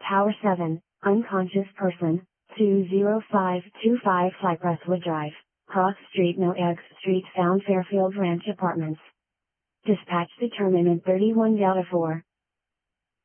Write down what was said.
Tower 7, unconscious person, 20525 Cypresswood Drive, Cross Street, No Eggs Street, found Fairfield Ranch Apartments. Dispatch determined 31 Delta 4.